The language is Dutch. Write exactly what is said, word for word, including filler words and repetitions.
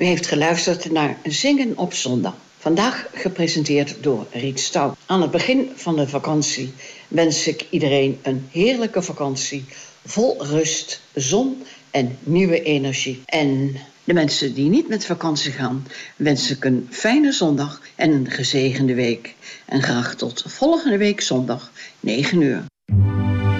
U heeft geluisterd naar Zingen op zondag. Vandaag gepresenteerd door Riet Stout. Aan het begin van de vakantie wens ik iedereen een heerlijke vakantie. Vol rust, zon en nieuwe energie. En de mensen die niet met vakantie gaan, wens ik een fijne zondag en een gezegende week. En graag tot volgende week zondag, negen uur.